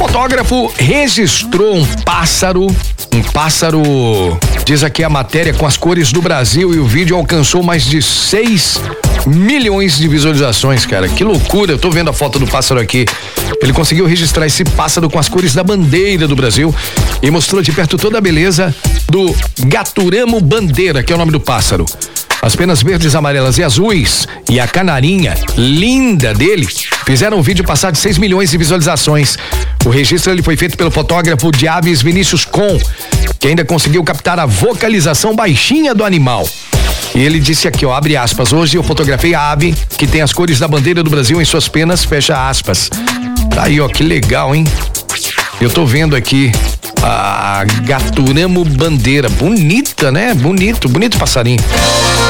fotógrafo registrou um pássaro, diz aqui a matéria, com as cores do Brasil, e o vídeo alcançou mais de 6 milhões de visualizações, cara. Que loucura, eu tô vendo a foto do pássaro aqui. Ele conseguiu registrar esse pássaro com as cores da bandeira do Brasil e mostrou de perto toda a beleza do gaturamo bandeira, que é o nome do pássaro. As penas verdes, amarelas e azuis e a canarinha linda dele fizeram o vídeo passar de 6 milhões de visualizações. O registro ele foi feito pelo fotógrafo de aves Vinícius Com, que ainda conseguiu captar a vocalização baixinha do animal. E ele disse aqui, ó, abre aspas, hoje eu fotografei a ave que tem as cores da bandeira do Brasil em suas penas, fecha aspas. Tá aí, ó, que legal, hein? Eu tô vendo aqui a gaturamo bandeira, bonita, né? Bonito passarinho.